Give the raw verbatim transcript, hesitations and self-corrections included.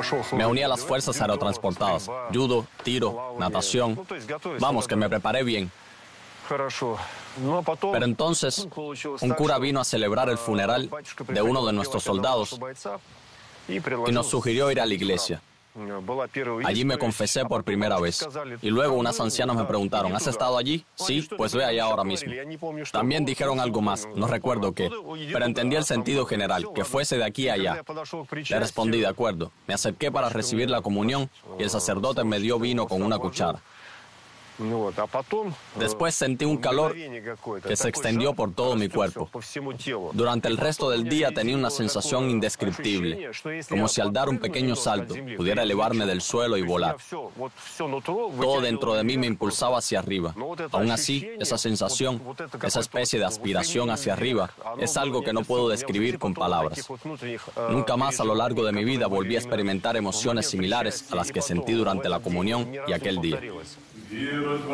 Me uní a las fuerzas aerotransportadas, judo, tiro, natación. Vamos, que me preparé bien. Pero entonces, un cura vino a celebrar el funeral de uno de nuestros soldados y nos sugirió ir a la iglesia. Allí me confesé por primera vez. Y luego unas ancianas me preguntaron, ¿has estado allí? Sí, pues ve allá ahora mismo. También dijeron algo más, no recuerdo qué, pero entendí el sentido general, que fuese de aquí a allá. Le respondí, de acuerdo. Me acerqué para recibir la comunión y el sacerdote me dio vino con una cuchara. Después sentí un calor que se extendió por todo mi cuerpo. Durante el resto del día tenía una sensación indescriptible, como si al dar un pequeño salto pudiera elevarme del suelo y volar. Todo dentro de mí me impulsaba hacia arriba. Aún así, esa sensación, esa especie de aspiración hacia arriba, es algo que no puedo describir con palabras. Nunca más a lo largo de mi vida volví a experimentar emociones similares a las que sentí durante la comunión y aquel día.